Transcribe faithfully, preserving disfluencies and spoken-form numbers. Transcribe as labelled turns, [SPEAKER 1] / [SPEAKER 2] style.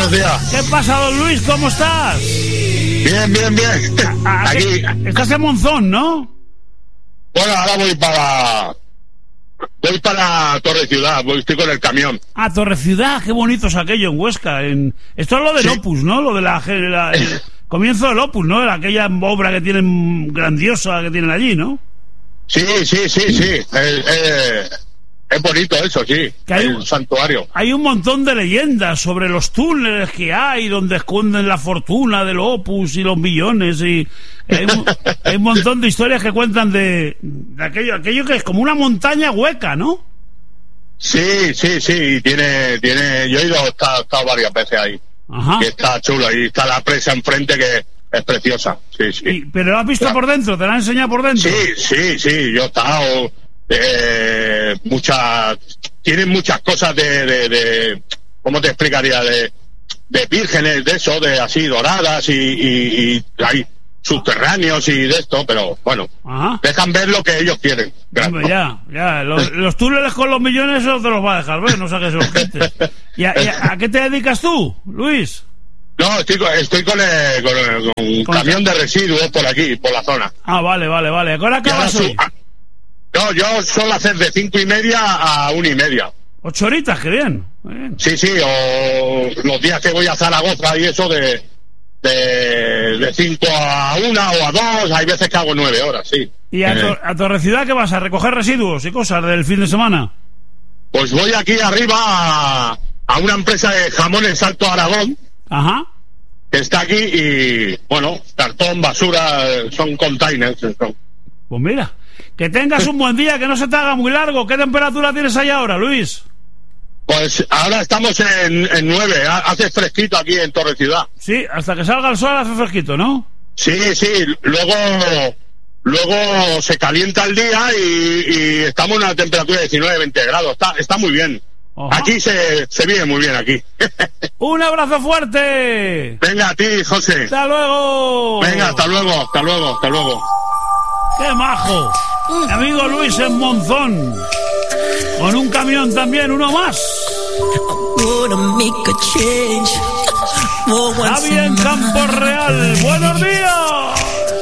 [SPEAKER 1] buenos días.
[SPEAKER 2] ¿Qué pasa, don Luis? ¿Cómo estás?
[SPEAKER 1] Bien, bien, bien.
[SPEAKER 2] ¿A, a
[SPEAKER 1] Aquí.
[SPEAKER 2] qué? Estás en Monzón, ¿no?
[SPEAKER 1] Bueno, ahora voy para... Voy para Torre Ciudad, voy, estoy con el camión.
[SPEAKER 2] Ah, Torre Ciudad, qué bonito es aquello en Huesca. En... Esto es lo del
[SPEAKER 1] Sí.
[SPEAKER 2] Opus, ¿no? Lo de la, la el comienzo del Opus, ¿no? De aquella obra que tienen grandiosa que tienen allí, ¿no?
[SPEAKER 1] Sí, sí, sí, sí. Eh, eh, es bonito eso, sí.
[SPEAKER 2] Que hay
[SPEAKER 1] el
[SPEAKER 2] un-
[SPEAKER 1] santuario.
[SPEAKER 2] Hay un montón de leyendas sobre los túneles que hay donde esconden la fortuna del Opus y los millones y hay un, hay un montón de historias que cuentan de, de aquello, aquello que es como una montaña hueca, ¿no?
[SPEAKER 1] Sí, sí, sí. y Tiene, tiene. Yo he ido, he estado, he estado varias veces ahí.
[SPEAKER 2] Ajá.
[SPEAKER 1] Y está chulo. Y está la presa enfrente que es preciosa. Sí, sí.
[SPEAKER 2] Y- pero lo has visto
[SPEAKER 1] Claro.
[SPEAKER 2] por dentro, te la han enseñado por dentro.
[SPEAKER 1] Sí, sí, sí, yo he estado, eh, muchas, tienen muchas cosas de, de, de, ¿cómo te explicaría? De, de vírgenes, de eso, de así, doradas y, y, y hay subterráneos y de esto, pero bueno,
[SPEAKER 2] Ajá.
[SPEAKER 1] dejan ver lo que ellos quieren.
[SPEAKER 2] Hombre, ya, ya. Los, los túneles con los millones eso te los va a dejar ver, no saques los quites. ¿Y a, y a- a qué te dedicas tú, Luis?
[SPEAKER 1] No, estoy, con- estoy con, el, con, el- con un
[SPEAKER 2] Con-
[SPEAKER 1] camión de residuos por aquí, por la zona.
[SPEAKER 2] Ah, vale, vale, vale. ¿A qué hora
[SPEAKER 1] Y ahora
[SPEAKER 2] acabas
[SPEAKER 1] su-
[SPEAKER 2] hoy?
[SPEAKER 1] ah, no, yo suelo hacer de cinco y media a una y media.
[SPEAKER 2] Ocho horitas, qué bien. Muy bien.
[SPEAKER 1] Sí, sí, o los días que voy a Zaragoza y eso de de, de cinco a una o a dos, hay veces que hago nueve horas, sí.
[SPEAKER 2] ¿Y a,
[SPEAKER 1] Eh,
[SPEAKER 2] Tor- a Torre Ciudad qué vas? ¿A recoger residuos y cosas del fin de semana?
[SPEAKER 1] Pues voy aquí arriba a, a una empresa de jamón en Salto Aragón,
[SPEAKER 2] Ajá.
[SPEAKER 1] que está aquí y, bueno, cartón, basura, eh, son containers. Son.
[SPEAKER 2] Pues mira, que tengas un buen día, que no se te haga muy largo. ¿Qué temperatura tienes ahí ahora, Luis?
[SPEAKER 1] Pues ahora estamos en, en nueve, ha- hace fresquito aquí en Torre Ciudad.
[SPEAKER 2] Sí, hasta que salga el sol hace fresquito, ¿no?
[SPEAKER 1] Sí, sí, luego luego se calienta el día y, y estamos en una temperatura de diecinueve, veinte grados, está, está muy bien.
[SPEAKER 2] Ajá.
[SPEAKER 1] Aquí se, se vive muy bien aquí.
[SPEAKER 2] ¡Un abrazo fuerte!
[SPEAKER 1] Venga a ti, José.
[SPEAKER 2] ¡Hasta luego!
[SPEAKER 1] Venga, hasta luego, hasta luego, hasta luego.
[SPEAKER 2] ¡Qué majo! Mi amigo Luis en Monzón. Con un camión también, uno más. Javi en Campo Real. ¡Buenos días!